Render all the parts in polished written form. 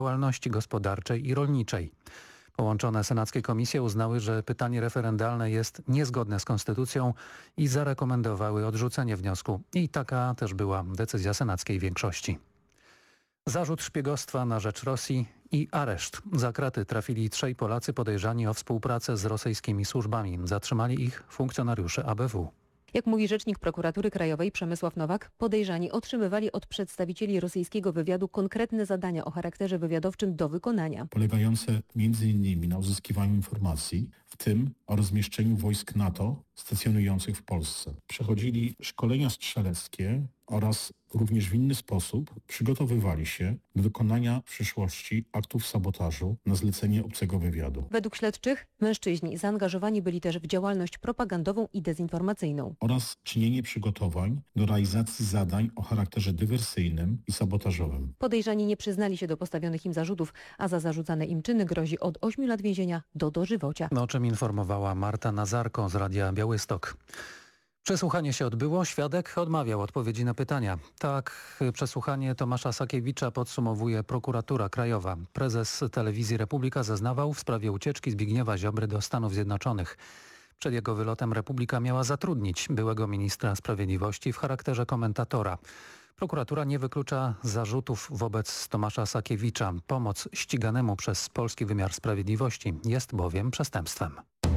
działalności gospodarczej i rolniczej. Połączone senackie komisje uznały, że pytanie referendalne jest niezgodne z konstytucją i zarekomendowały odrzucenie wniosku. I taka też była decyzja senackiej większości. Zarzut szpiegostwa na rzecz Rosji i areszt. Za kraty trafili 3 Polacy podejrzani o współpracę z rosyjskimi służbami. Zatrzymali ich funkcjonariusze ABW. Jak mówi rzecznik Prokuratury Krajowej Przemysław Nowak, podejrzani otrzymywali od przedstawicieli rosyjskiego wywiadu konkretne zadania o charakterze wywiadowczym do wykonania. Polegające m.in. na uzyskiwaniu informacji, w tym o rozmieszczeniu wojsk NATO stacjonujących w Polsce. Przechodzili szkolenia strzeleckie oraz również w inny sposób przygotowywali się do dokonania w przyszłości aktów sabotażu na zlecenie obcego wywiadu. Według śledczych mężczyźni zaangażowani byli też w działalność propagandową i dezinformacyjną. Oraz czynienie przygotowań do realizacji zadań o charakterze dywersyjnym i sabotażowym. Podejrzani nie przyznali się do postawionych im zarzutów, a za zarzucane im czyny grozi od 8 lat więzienia do dożywocia. O czym informowała Marta Nazarko z Radia Białystok. Przesłuchanie się odbyło, świadek odmawiał odpowiedzi na pytania. Tak, przesłuchanie Tomasza Sakiewicza podsumowuje prokuratura krajowa. Prezes Telewizji Republika zeznawał w sprawie ucieczki Zbigniewa Ziobry do Stanów Zjednoczonych. Przed jego wylotem Republika miała zatrudnić byłego ministra sprawiedliwości w charakterze komentatora. Prokuratura nie wyklucza zarzutów wobec Tomasza Sakiewicza. Pomoc ściganemu przez polski wymiar sprawiedliwości jest bowiem przestępstwem.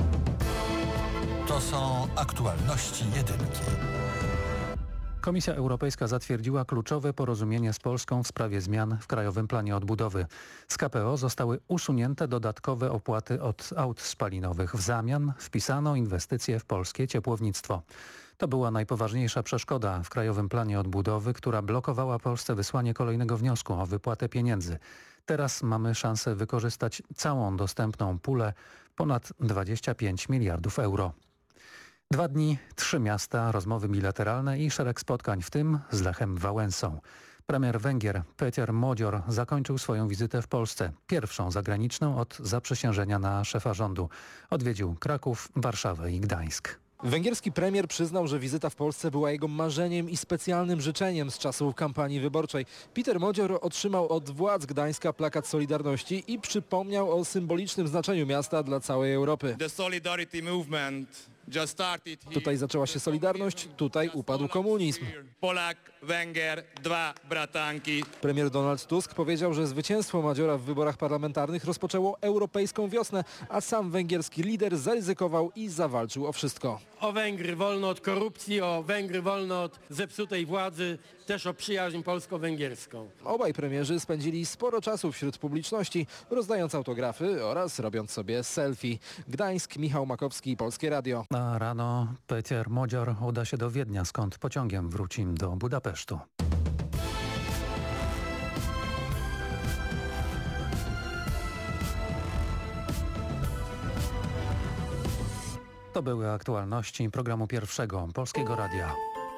To są aktualności jedynki. Komisja Europejska zatwierdziła kluczowe porozumienie z Polską w sprawie zmian w Krajowym Planie Odbudowy. Z KPO zostały usunięte dodatkowe opłaty od aut spalinowych. W zamian wpisano inwestycje w polskie ciepłownictwo. To była najpoważniejsza przeszkoda w Krajowym Planie Odbudowy, która blokowała Polsce wysłanie kolejnego wniosku o wypłatę pieniędzy. Teraz mamy szansę wykorzystać całą dostępną pulę ponad 25 miliardów euro. 2 dni, 3 miasta, rozmowy bilateralne i szereg spotkań, w tym z Lechem Wałęsą. Premier Węgier Péter Modzior zakończył swoją wizytę w Polsce, pierwszą zagraniczną od zaprzysiężenia na szefa rządu. Odwiedził Kraków, Warszawę i Gdańsk. Węgierski premier przyznał, że wizyta w Polsce była jego marzeniem i specjalnym życzeniem z czasów kampanii wyborczej. Péter Modzior otrzymał od władz Gdańska plakat Solidarności i przypomniał o symbolicznym znaczeniu miasta dla całej Europy. Tutaj zaczęła się Solidarność, tutaj upadł komunizm. Polak, Węgier, 2 bratanki. Premier Donald Tusk powiedział, że zwycięstwo Modziora w wyborach parlamentarnych rozpoczęło europejską wiosnę, a sam węgierski lider zaryzykował i zawalczył o wszystko. O Węgry wolno od korupcji, o Węgry wolno od zepsutej władzy, też o przyjaźń polsko-węgierską. Obaj premierzy spędzili sporo czasu wśród publiczności, rozdając autografy oraz robiąc sobie selfie. Gdańsk, Michał Makowski, Polskie Radio. A rano Péter Modzior uda się do Wiednia, skąd pociągiem wróci do Budapesztu. To były aktualności programu pierwszego Polskiego Radia.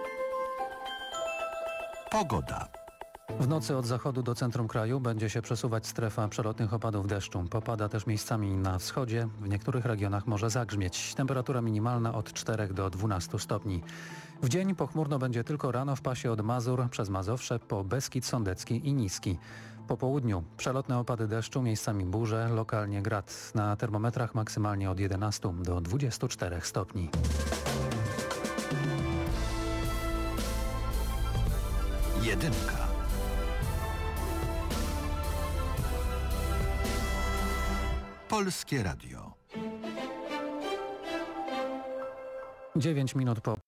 Pogoda. W nocy od zachodu do centrum kraju będzie się przesuwać strefa przelotnych opadów deszczu. Popada też miejscami na wschodzie, w niektórych regionach może zagrzmieć. Temperatura minimalna od 4 do 12 stopni. W dzień pochmurno będzie tylko rano w pasie od Mazur przez Mazowsze po Beskid Sądecki i Niski. Po południu przelotne opady deszczu, miejscami burze, lokalnie grad. Na termometrach maksymalnie od 11 do 24 stopni. Jedynka. Polskie Radio. 9 minut po